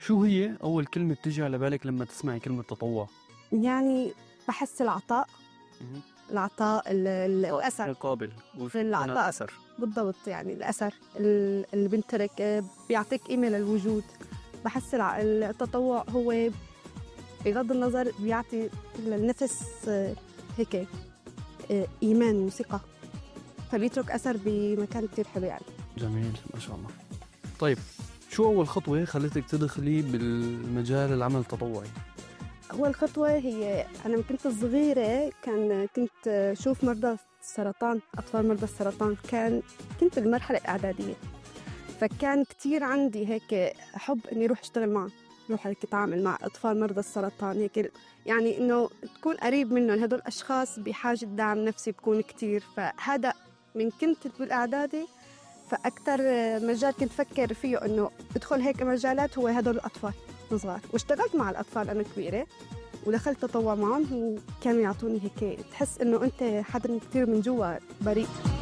شو هي أول كلمة بتجي على بالك لما تسمعي كلمة تطوع؟ يعني بحس العطاء، مهم. والأثر. مقابل العطاء أثر. بالضبط، يعني الأثر اللي بنترك بيعطيك قيمة للوجود. بحس التطوع هو بغض النظر بيعطي للنفس هيك إيمان وثقة، فبيترك أثر بمكان كتير حلو يعني. جميل ما شاء الله. طيب شو أول خطوة خلتك تدخلي بالمجال العمل التطوعي؟ أول خطوة هي أنا كنت صغيرة كنت شوف مرضى السرطان، أطفال مرضى السرطان، كنت بالمرحلة الإعدادية، فكان كتير عندي هيك حب إني أروح أشتغل معه، أروح هيك أتعامل مع أطفال مرضى السرطان، هيك يعني إنه تكون قريب منهم. هدول الأشخاص بحاجة دعم نفسي بكون كتير، فهذا من كنت بالإعدادي. فأكتر مجال كنت فكر فيه إنه أدخل هيك مجالات هو هدول الأطفال صغار، واشتغلت مع الأطفال أنا كبيرة ودخلت تطوع معهم، وكانوا يعطوني هيك تحس إنه أنت حدا كتير من جوا بريء.